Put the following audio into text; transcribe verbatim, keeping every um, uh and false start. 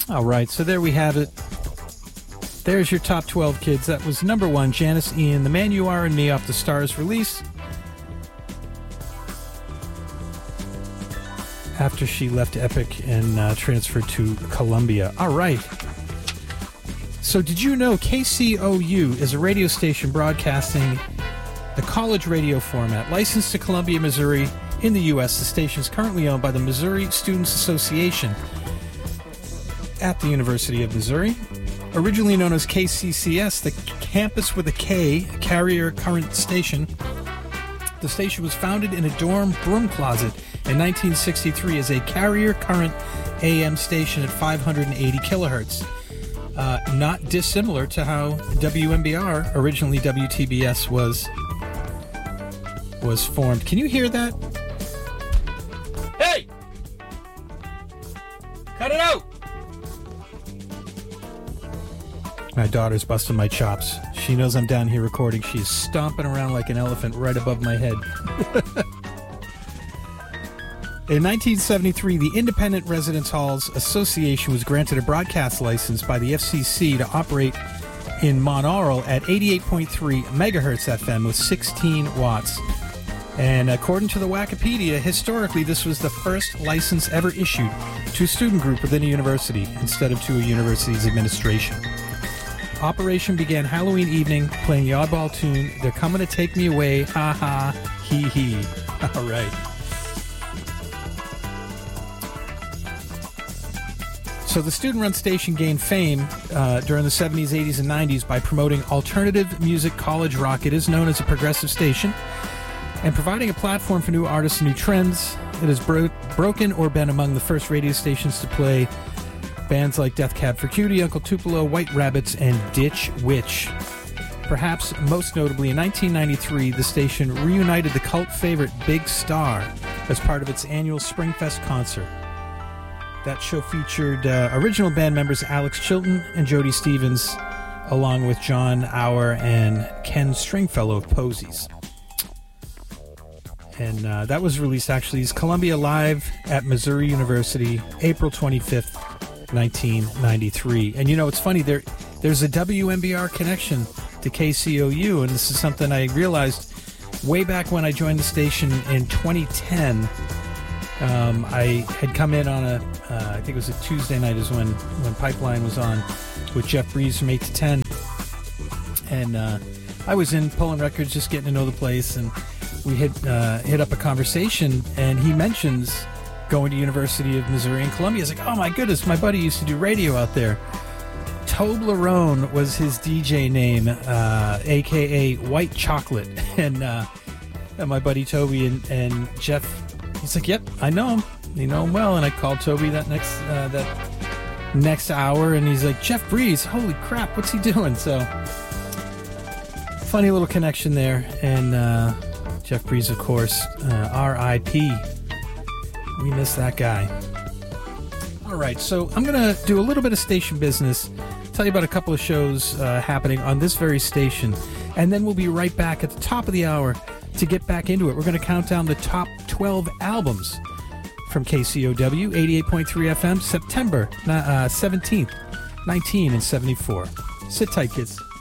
All right, so there we have it. There's your top twelve, kids. That was number one, Janis Ian, The Man You Are and Me, off the Stars release. After she left Epic and uh, transferred to Columbia. All right. So did you know K C O U is a radio station broadcasting the college radio format, licensed to Columbia, Missouri in the U S. The station is currently owned by the Missouri Students Association at the University of Missouri. Originally known as K C C S, the Campus with a K, Carrier Current Station. The station was founded in a dorm broom closet in nineteen sixty-three as a Carrier Current A M station at five hundred eighty kilohertz. Uh, not dissimilar to how W M B R, originally W T B S, was was formed. Can you hear that? Hey! Cut it out! My daughter's busting my chops. She knows I'm down here recording. She's stomping around like an elephant right above my head. In nineteen seventy-three, the Independent Residence Halls Association was granted a broadcast license by the F C C to operate in Monaural at eighty-eight point three megahertz F M with sixteen watts. And according to the Wikipedia, historically this was the first license ever issued to a student group within a university instead of to a university's administration. Operation began Halloween evening, playing the oddball tune, They're Coming to Take Me Away, ha ha, hee hee. All right. So the student-run station gained fame uh, during the seventies, eighties, and nineties by promoting alternative music college rock. It is known as a progressive station and providing a platform for new artists and new trends. It has bro- broken or been among the first radio stations to play bands like Death Cab for Cutie, Uncle Tupelo, White Rabbits, and Ditch Witch. Perhaps most notably, in nineteen ninety-three, the station reunited the cult favorite Big Star as part of its annual Springfest concert. That show featured uh, original band members Alex Chilton and Jody Stevens, along with John Auer and Ken Stringfellow of Posies. And uh, that was released, actually, as Columbia Live at Missouri University, April twenty-fifth, nineteen ninety-three. And you know, it's funny, there, there's a W M B R connection to K C O U, and this is something I realized way back when I joined the station in twenty ten. Um, I had come in on a, uh, I think it was a Tuesday night is when, when Pipeline was on with Jeff Breeze from eight to ten. And uh, I was in pulling records, just getting to know the place, and we hit, uh, hit up a conversation, and he mentions going to University of Missouri in Columbia. He's like, oh my goodness, my buddy used to do radio out there. Toblerone was his D J name, uh, a k a. White Chocolate. And, uh, and my buddy Toby and, and Jeff, he's like, yep, I know him. You know him well. And I called Toby that next uh, that next hour, and he's like, Jeff Breeze, holy crap, what's he doing? So, funny little connection there. And uh, Jeff Breeze, of course, uh, R I P We miss that guy. All right, so I'm going to do a little bit of station business, tell you about a couple of shows uh, happening on this very station, and then we'll be right back at the top of the hour to get back into it. We're going to count down the top twelve albums from K C O W, eighty-eight point three F M, September uh, seventeenth, nineteen seventy-four. Sit tight, kids.